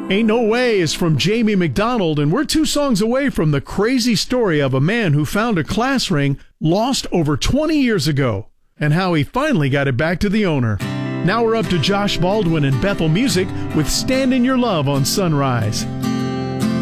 Ain't No Way is from Jamie McDonald, and we're 2 songs away from the crazy story of a man who found a class ring lost over 20 years ago, and how he finally got it back to the owner. Now we're up to Josh Baldwin and Bethel Music with Stand in Your Love on Sunrise.